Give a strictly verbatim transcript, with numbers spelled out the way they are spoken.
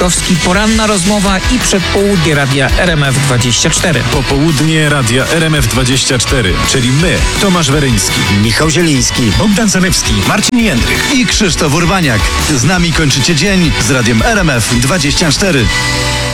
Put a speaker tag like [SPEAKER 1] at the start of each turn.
[SPEAKER 1] Piotrkowski, poranna rozmowa i przedpołudnie Radia R M F dwadzieścia cztery.
[SPEAKER 2] Popołudnie Radia R M F dwadzieścia cztery, czyli my, Tomasz Weryński,
[SPEAKER 3] Michał Zieliński,
[SPEAKER 2] Bogdan Sanewski,
[SPEAKER 4] Marcin Jędrych i Krzysztof Urbaniak. Z nami kończycie dzień z Radiem R M F dwadzieścia cztery.